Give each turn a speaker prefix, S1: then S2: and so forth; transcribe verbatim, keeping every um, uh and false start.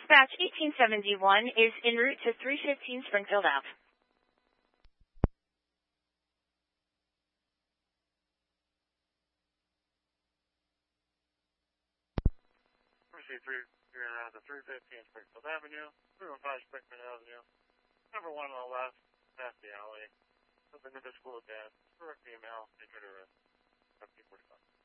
S1: Dispatch eighteen seventy-one is en route to three fifteen Springfield Avenue.
S2: Proceed through, you're around to three fifteen Springfield Avenue, three one five Springfield Avenue, number one on the left, past the alley, something to the school dance, for a female, intro to a forty-five.